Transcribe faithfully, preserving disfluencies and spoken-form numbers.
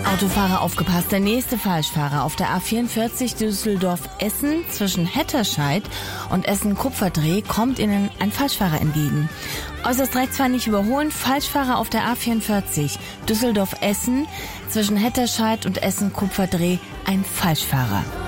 Autofahrer aufgepasst, der nächste Falschfahrer auf der A vierundvierzig Düsseldorf-Essen zwischen Hetterscheid und Essen-Kupferdreh kommt Ihnen ein Falschfahrer entgegen. Äußerst rechts fahren nicht überholen, Falschfahrer auf der A vierundvierzig Düsseldorf-Essen zwischen Hetterscheid und Essen-Kupferdreh, ein Falschfahrer.